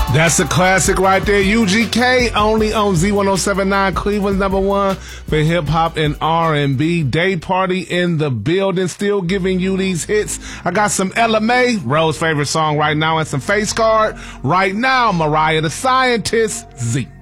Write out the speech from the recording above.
That's a classic right there. UGK only on Z1079, Cleveland's number one for hip hop and R&B. Day Party in the building, still giving you these hits. I got some Ella Mai, Rose's favorite song right now, and some Face Card right now. Mariah the Scientist, Z.